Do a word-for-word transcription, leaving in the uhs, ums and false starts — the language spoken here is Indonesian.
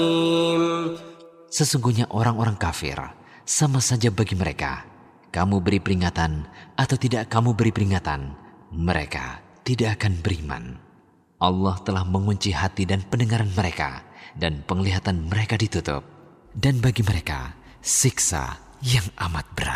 Sesungguhnya orang-orang kafir sama saja bagi mereka. Kamu beri peringatan atau tidak kamu beri peringatan, mereka tidak akan beriman. Allah telah mengunci hati dan pendengaran mereka, dan penglihatan mereka ditutup. Dan bagi mereka siksa yang amat berat.